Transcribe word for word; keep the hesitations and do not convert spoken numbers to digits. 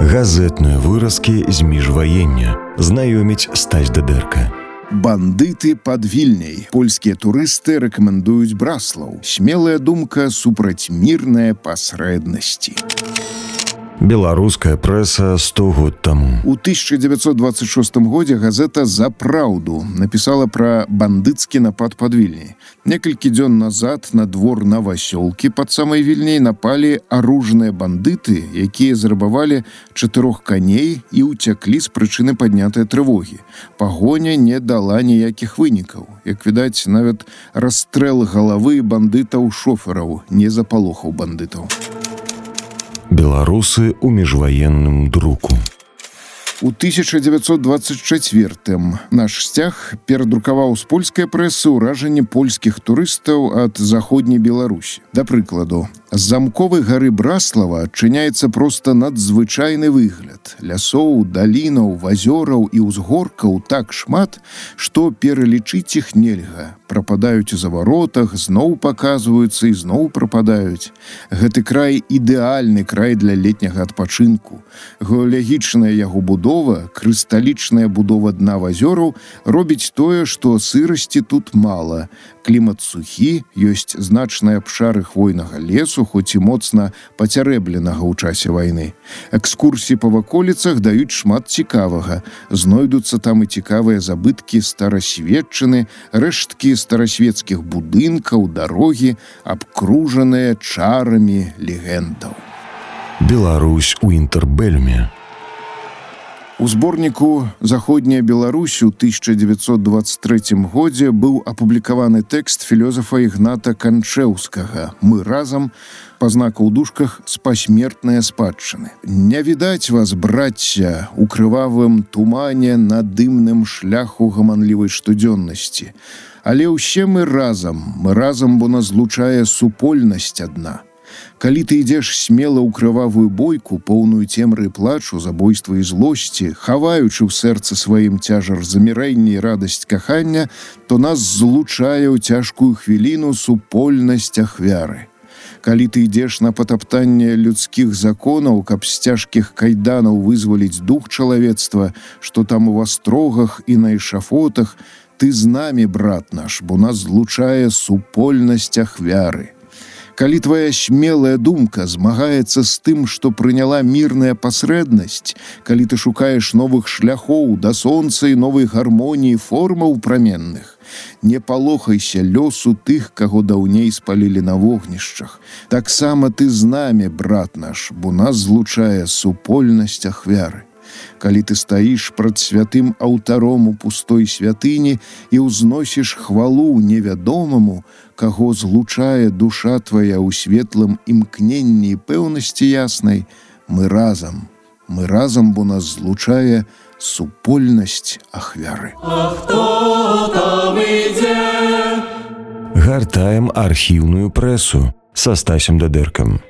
Газетныя выразкі з міжваення. Знаёміць Стась Дадэрка. Бандыты пад Вільняй. Польскія турысты рэкамендуюць Браслаў. Смелая думка супраць мірнай пасрэднасці. Беларуская прэса сто год таму. У тысяча девятьсот двадцать шестом годзе газета «За праўду» напісала пра бандыцкі напад пад Вільняй. Некалькі дзён назад на двор Новасёлкі пад самай Вільняй напалі аружныя бандыты, якія зарабавалі чатырох каней і ўцяклі з прычыны паднятай трывогі. Пагоня не дала ніякіх вынікаў. Як відаць, нават расстрэл галавы бандытаў-шофераў не запалохаў бандытаў. Беларусы ў міжваенным друку. У тысяча девятьсот двадцать четвёртым наш сцяг перадрукаваў з польскай прэсы ўражанні польскіх турыстаў ад заходняй Беларусі. Да прыкладу, з замковай гары Браслава адчыняецца проста надзвычайны выгляд. Лясоў, далінаў, вазёраў і ўзгоркаў так шмат, што пералічыць іх нельга. Прападаюць у заваротах, зноў паказваюцца і зноў прападаюць. Гэты край ідэальны край для летняга адпачынку. Геалагічная яго будова, крысталічная будова дна вазёраў робіць тое, што сырасці тут мала. Клімат сухі, ёсць значныя абшары хвойнага лесу, хоць і моцна пацярэбленага ў часе вайны. Экскурсіі па ваколіцах даюць шмат цікавага. Знойдуцца там і цікавыя забыткі старасветчыны, рэшткі старасветскіх будынкаў, дарогі, абкружаныя чарамі легендаў. Беларусь у інтэрбэлюме. У зборніку «Заходняя Беларусь» у тысяча девятьсот двадцать третьем годзе быў апублікаваны тэкст філёзафа Ігната Канчэўскага «Мы разам», па знаку ў дужках «З пасмертнае спадчыны». Не відаць вас, брацця, у крывавым тумане на дымным шляху гаманлівай штодзённасці. Але ўсе мы разам, мы разам, бо нас злучае супольнасць адна. Калі ты ідзеш смела ў крывавую бойку, поўную цемры і плачу, забойства і злосці, хаваючы ў сэрцы сваім цяжар замірэння і радасць кахання, то нас злучае ў цяжкую хвіліну супольнасць ахвяры. Калі ты ідзеш на патаптанне людскіх законаў, каб з цяжкіх кайданаў вызваліць дух чалавецтва, што там у астрогах і на эшафотах, ты з намі, брат наш, бо нас злучае супольнасць ахвяры. Калі твая смелая думка змагаецца з тым, што прыняла мірная пасрэднасць, калі ты шукаеш новых шляхоў да сонца і новай гармоніі формаў праменных, не палохайся лёсу тых, каго даўней спалілі на вогнішчах. Таксама ты з намі, брат наш, бо нас злучае супольнасць ахвяры. Калі ты стаіш прад святым аўтаром у пустой святыні і ўзносіш хвалу невядомаму, каго злучае душа твая ў светлым імкненні і пэўнасці яснай, мы разам, мы разам, бо нас злучае супольнасць ахвяры. А хто там ідзе? Гартаем архіўную прэсу са Стасем Дадэркам.